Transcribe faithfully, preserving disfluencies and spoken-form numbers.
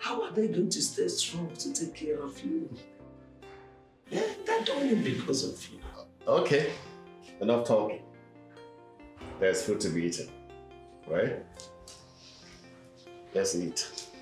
how are they going to stay strong to take care of you? Yeah, they're doing it because of you. Okay, enough talking. There's food to be eaten, right? Let's eat.